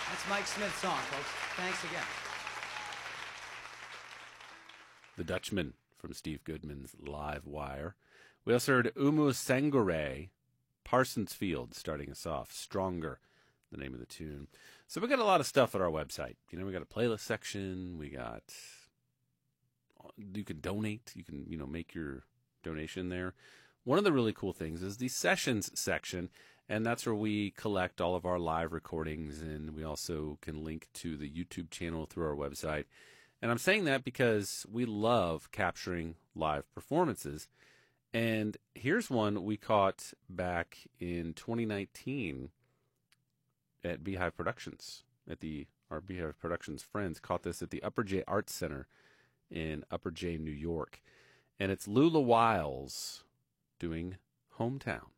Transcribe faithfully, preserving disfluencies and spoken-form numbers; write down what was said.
That's Mike Smith's song, folks. Thanks again. The Dutchman from Steve Goodman's Live Wire. We also heard Umu Sangore, Parsons Field, starting us off. Stronger, the name of the tune. So we got a lot of stuff at our website. You know, we got a playlist section. We got, you can donate. You can, you know, make your donation there. One of the really cool things is the sessions section, and that's where we collect all of our live recordings, and we also can link to the YouTube channel through our website. And I'm saying that because we love capturing live performances. And here's one we caught back in twenty nineteen at Beehive Productions. At the our Beehive Productions friends caught this at the Upper J Arts Center in Upper J, New York. And it's Lula Wiles doing Hometown.